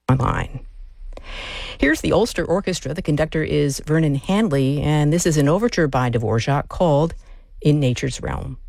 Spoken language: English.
online. Here's the Ulster Orchestra. The conductor is Vernon Handley, and this is an overture by Dvorak called In Nature's Realm.